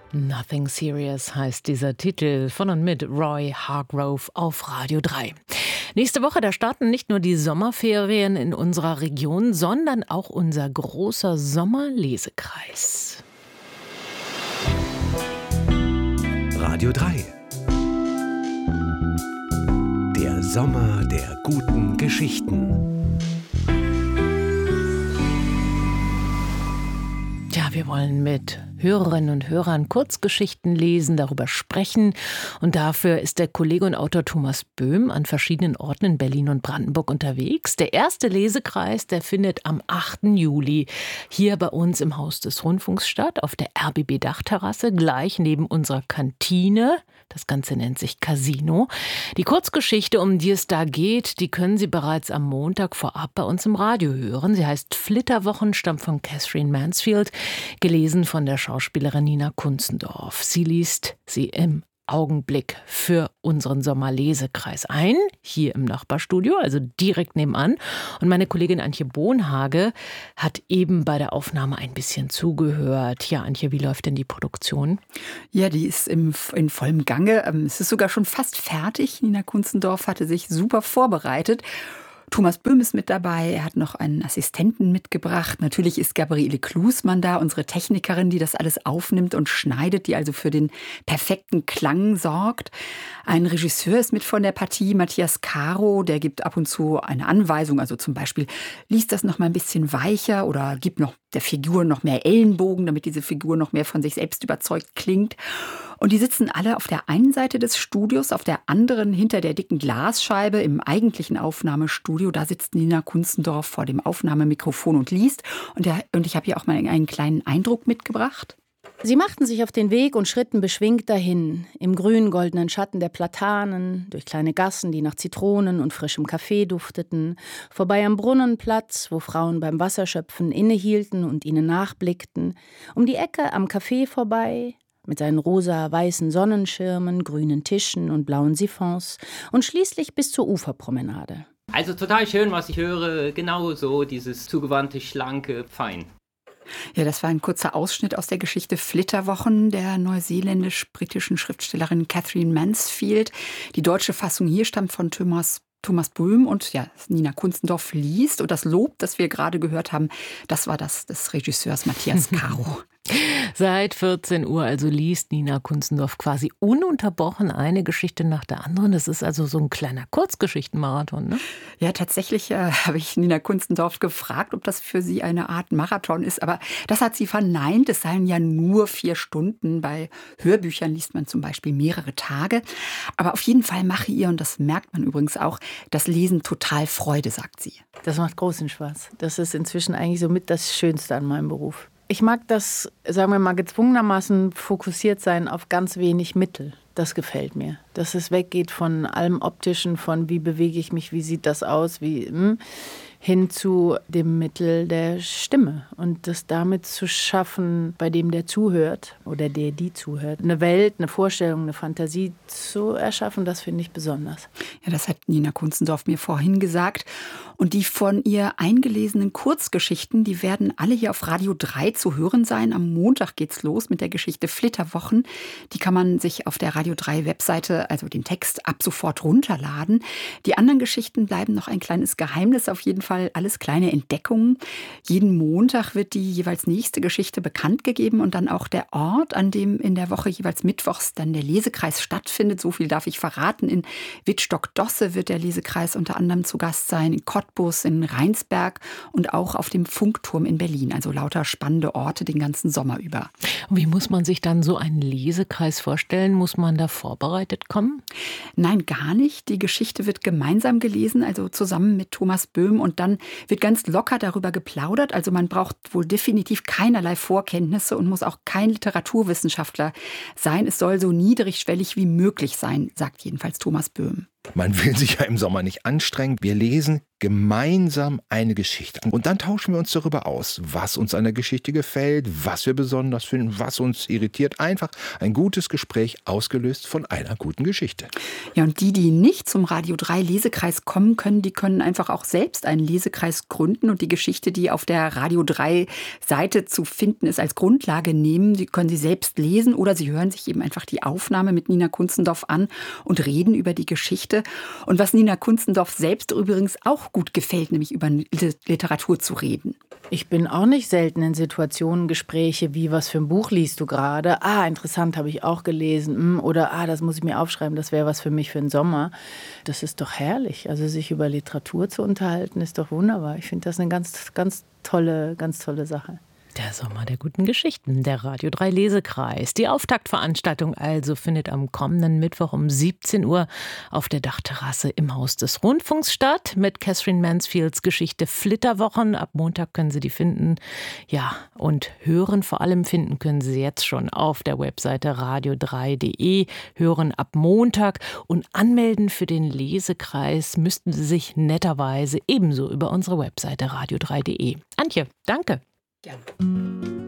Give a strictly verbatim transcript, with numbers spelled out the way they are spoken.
Nothing Serious heißt dieser Titel von und mit Roy Hargrove auf Radio drei. Nächste Woche, da starten nicht nur die Sommerferien in unserer Region, sondern auch unser großer Sommerlesekreis. Radio drei. Der Sommer der guten Geschichten. Ja, wir wollen mit Hörerinnen und Hörern Kurzgeschichten lesen, darüber sprechen. Und dafür ist der Kollege und Autor Thomas Böhm an verschiedenen Orten in Berlin und Brandenburg unterwegs. Der erste Lesekreis, der findet am achten Juli hier bei uns im Haus des Rundfunks statt, auf der R B B-Dachterrasse, gleich neben unserer Kantine. Das Ganze nennt sich Casino. Die Kurzgeschichte, um die es da geht, die können Sie bereits am Montag vorab bei uns im Radio hören. Sie heißt Flitterwochen, stammt von Katherine Mansfield, gelesen von der Schauspielerin Nina Kunzendorf. Sie liest sie im Augenblick für unseren Sommerlesekreis ein, hier im Nachbarstudio, also direkt nebenan. Und meine Kollegin Antje Bohnhage hat eben bei der Aufnahme ein bisschen zugehört. Ja, Antje, wie läuft denn die Produktion? Ja, die ist im, in vollem Gange. Es ist sogar schon fast fertig. Nina Kunzendorf hatte sich super vorbereitet. Thomas Böhm ist mit dabei, er hat noch einen Assistenten mitgebracht. Natürlich ist Gabriele Klusmann da, unsere Technikerin, die das alles aufnimmt und schneidet, die also für den perfekten Klang sorgt. Ein Regisseur ist mit von der Partie, Matthias Caro, der gibt ab und zu eine Anweisung, also zum Beispiel liest das noch mal ein bisschen weicher oder gibt noch der Figur noch mehr Ellenbogen, damit diese Figur noch mehr von sich selbst überzeugt klingt. Und die sitzen alle auf der einen Seite des Studios, auf der anderen hinter der dicken Glasscheibe im eigentlichen Aufnahmestudio. Da sitzt Nina Kunzendorf vor dem Aufnahmemikrofon und liest. Und, der, und ich habe hier auch mal einen kleinen Eindruck mitgebracht. Sie machten sich auf den Weg und schritten beschwingt dahin, im grün-goldenen Schatten der Platanen, durch kleine Gassen, die nach Zitronen und frischem Kaffee dufteten, vorbei am Brunnenplatz, wo Frauen beim Wasserschöpfen innehielten und ihnen nachblickten, um die Ecke am Café vorbei, mit seinen rosa-weißen Sonnenschirmen, grünen Tischen und blauen Siphons und schließlich bis zur Uferpromenade. Also total schön, was ich höre, genau so dieses zugewandte, schlanke, fein. Ja, das war ein kurzer Ausschnitt aus der Geschichte Flitterwochen der neuseeländisch-britischen Schriftstellerin Katherine Mansfield. Die deutsche Fassung hier stammt von Thomas Thomas Böhm und ja, Nina Kunzendorf liest. Und das Lob, das wir gerade gehört haben, das war das des Regisseurs Matthias Caro. Seit vierzehn Uhr also liest Nina Kunzendorf quasi ununterbrochen eine Geschichte nach der anderen. Das ist also so ein kleiner Kurzgeschichtenmarathon, ne? Ja, tatsächlich äh, habe ich Nina Kunzendorf gefragt, ob das für sie eine Art Marathon ist. Aber das hat sie verneint. Es seien ja nur vier Stunden. Bei Hörbüchern liest man zum Beispiel mehrere Tage. Aber auf jeden Fall mache ihr, und das merkt man übrigens auch, das Lesen total Freude, sagt sie. Das macht großen Spaß. Das ist inzwischen eigentlich so mit das Schönste an meinem Beruf. Ich mag das, sagen wir mal, gezwungenermaßen fokussiert sein auf ganz wenig Mittel. Das gefällt mir. Dass es weggeht von allem Optischen, von wie bewege ich mich, wie sieht das aus, wie hm, hin zu dem Mittel der Stimme. Und das damit zu schaffen, bei dem der zuhört oder der die zuhört, eine Welt, eine Vorstellung, eine Fantasie zu erschaffen, das finde ich besonders. Ja, das hat Nina Kunzendorf mir vorhin gesagt. Und die von ihr eingelesenen Kurzgeschichten, die werden alle hier auf Radio drei zu hören sein. Am Montag geht's los mit der Geschichte Flitterwochen. Die kann man sich auf der Radio drei Webseite, also den Text, ab sofort runterladen. Die anderen Geschichten bleiben noch ein kleines Geheimnis, auf jeden Fall alles kleine Entdeckungen. Jeden Montag wird die jeweils nächste Geschichte bekannt gegeben und dann auch der Ort, an dem in der Woche jeweils mittwochs dann der Lesekreis stattfindet. So viel darf ich verraten. In Wittstock-Dosse wird der Lesekreis unter anderem zu Gast sein, in Cottbus, in Rheinsberg und auch auf dem Funkturm in Berlin. Also lauter spannende Orte den ganzen Sommer über. Wie muss man sich dann so einen Lesekreis vorstellen? Muss man da vorbereitet kommen? Nein, gar nicht. Die Geschichte wird gemeinsam gelesen, also zusammen mit Thomas Böhm, und dann wird ganz locker darüber geplaudert. Also man braucht wohl definitiv keinerlei Vorkenntnisse und muss auch kein Literaturwissenschaftler sein. Es soll so niedrigschwellig wie möglich sein, sagt jedenfalls Thomas Böhm. Man will sich ja im Sommer nicht anstrengen. Wir lesen gemeinsam eine Geschichte. Und dann tauschen wir uns darüber aus, was uns an der Geschichte gefällt, was wir besonders finden, was uns irritiert. Einfach ein gutes Gespräch, ausgelöst von einer guten Geschichte. Ja, und die, die nicht zum Radio drei Lesekreis kommen können, die können einfach auch selbst einen Lesekreis gründen und die Geschichte, die auf der Radio drei Seite zu finden ist, als Grundlage nehmen. Die können sie selbst lesen oder sie hören sich eben einfach die Aufnahme mit Nina Kunzendorf an und reden über die Geschichte. Und was Nina Kunzendorf selbst übrigens auch gut gefällt, nämlich über Literatur zu reden. Ich bin auch nicht selten in Situationen, Gespräche wie, was für ein Buch liest du gerade? Ah, interessant, habe ich auch gelesen. Oder, ah, das muss ich mir aufschreiben, das wäre was für mich für den Sommer. Das ist doch herrlich. Also sich über Literatur zu unterhalten, ist doch wunderbar. Ich finde das eine ganz, ganz tolle, ganz tolle Sache. Der Sommer der guten Geschichten, der Radio drei Lesekreis. Die Auftaktveranstaltung also findet am kommenden Mittwoch um siebzehn Uhr auf der Dachterrasse im Haus des Rundfunks statt mit Catherine Mansfields Geschichte Flitterwochen. Ab Montag können Sie die finden. Ja, und hören vor allem finden können Sie jetzt schon auf der Webseite radio drei punkt de. Hören ab Montag und anmelden für den Lesekreis müssten Sie sich netterweise ebenso über unsere Webseite radio drei punkt de. Antje, danke. Gerne.